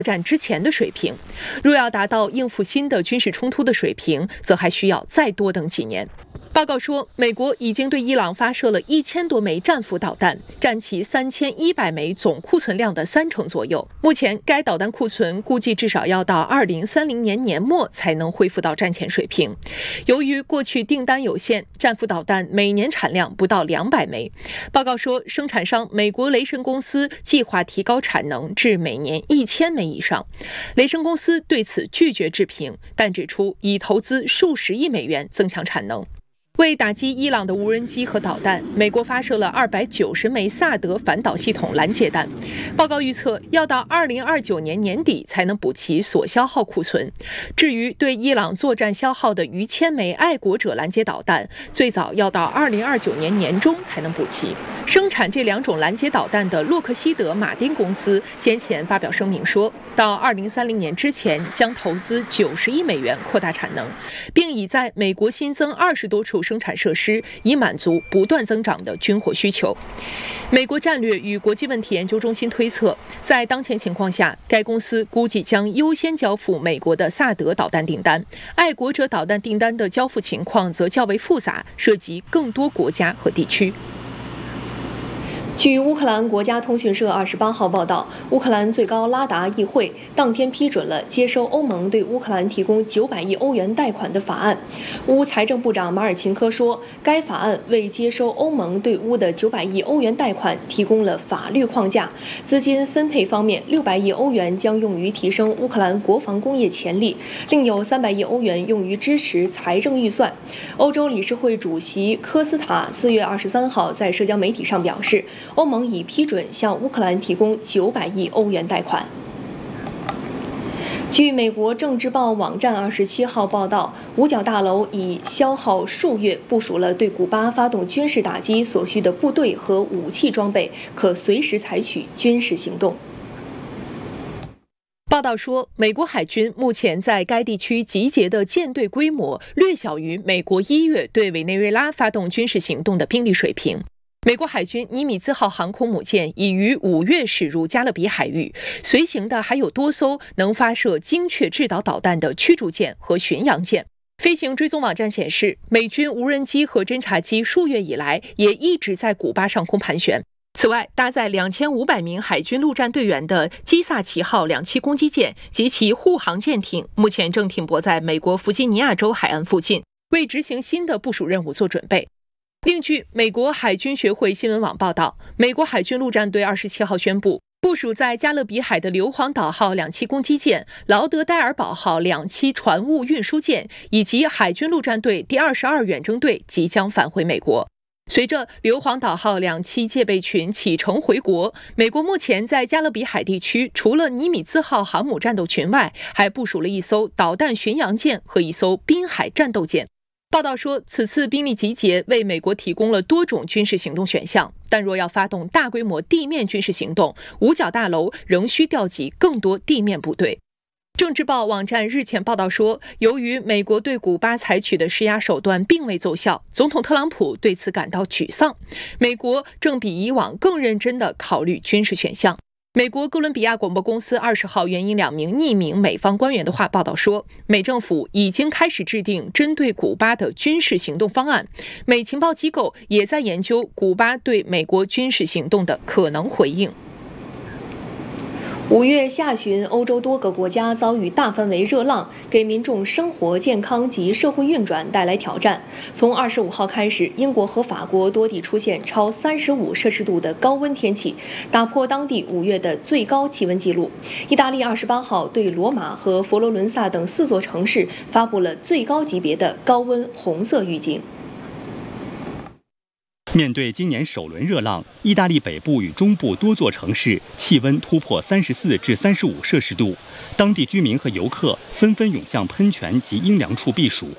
战之前的水平。若要达到应付新的军事冲突的水平，则还需要再多等几年。报告说，美国已经对伊朗发射了1000多枚战斧导弹，占其3100枚总库存量的30%左右。目前，该导弹库存估计至少要到2030年年末才能恢复到战前水平。由于过去订单有限，战斧导弹每年产量不到200枚。报告说，生产商美国雷神公司计划提高产能至每年1000枚以上。雷神公司对此拒绝置评，但指出已投资数十亿美元增强产能。为打击伊朗的无人机和导弹，美国发射了290枚萨德反导系统拦截弹。报告预测，要到2029年年底才能补齐所消耗库存。至于对伊朗作战消耗的逾1000枚爱国者拦截导弹，最早要到2029年年中才能补齐。生产这2种拦截导弹的洛克希德马丁公司先前发表声明说，到2030年之前将投资90亿美元扩大产能，并已在美国新增20多处生产设施，以满足不断增长的军火需求。美国战略与国际问题研究中心推测，在当前情况下，该公司估计将优先交付美国的萨德导弹订单，爱国者导弹订单的交付情况则较为复杂，涉及更多国家和地区。 据乌克兰国家通讯社28号报道，乌克兰最高拉达议会当天批准了接收欧盟对乌克兰提供900亿欧元贷款的法案。乌财政部长马尔琴科说，该法案为接收欧盟对乌的900亿欧元贷款提供了法律框架。资金分配方面，600亿欧元将用于提升乌克兰国防工业潜力，另有300亿欧元用于支持财政预算。欧洲理事会主席科斯塔4月23号在社交媒体上表示，欧盟已批准向乌克兰提供900亿欧元贷款。据美国政治报网站27号报道，五角大楼已消耗数月部署了对古巴发动军事打击所需的部队和武器装备，可随时采取军事行动。 报道说，美国海军目前在该地区集结的舰队规模略小于美国1月对委内瑞拉发动军事行动的兵力水平。美国海军尼米兹号航空母舰已于5月驶入加勒比海域，随行的还有多艘能发射精确制导导弹的驱逐舰和巡洋舰。飞行追踪网站显示，美军无人机和侦察机数月以来也一直在古巴上空盘旋。此外，搭载2500名海军陆战队员的基萨奇号2栖攻击舰及其护航舰艇目前正停泊在美国弗吉尼亚州海岸附近，为执行新的部署任务做准备。另据美国海军学会新闻网报道，美国海军陆战队27号宣布，部署在加勒比海的硫磺岛号2栖攻击舰、劳德代尔堡号2栖船坞运输舰以及海军陆战队第22远征队即将返回美国。随着硫磺岛号2栖戒备群启程回国，美国目前在加勒比海地区除了尼米兹号航母战斗群外，还部署了1艘导弹巡洋舰和1艘滨海战斗舰。报道说，此次兵力集结为美国提供了多种军事行动选项，但若要发动大规模地面军事行动，五角大楼仍需调集更多地面部队。政治报网站日前报道说，由于美国对古巴采取的施压手段并未奏效，总统特朗普对此感到沮丧。美国正比以往更认真地考虑军事选项。美国哥伦比亚广播公司20号援引2名匿名美方官员的话报道说，美政府已经开始制定针对古巴的军事行动方案，美情报机构也在研究古巴对美国军事行动的可能回应。 5月下旬，欧洲多个国家遭遇大范围热浪，给民众生活健康及社会运转带来挑战。从25号开始，英国和法国多地出现超35摄氏度的高温天气，打破当地5月的最高气温纪录。意大利28号对罗马和佛罗伦萨等4座城市发布了最高级别的高温红色预警。 面对今年首轮热浪，意大利北部与中部多座城市气温突破34至35摄氏度，当地居民和游客纷纷涌向喷泉及阴凉处避暑。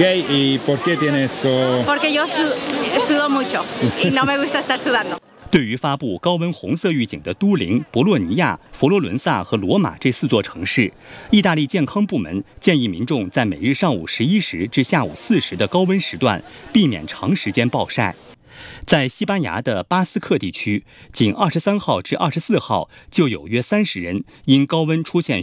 对于发布高温红色预警的都灵、博洛尼亚、佛罗伦萨和罗马这4座城市，意大利健康部门建议民众在每日上午11时至下午4时的高温时段避免长时间暴晒。 在西班牙的巴斯克地区，仅23号至24号就有约30人因高温出现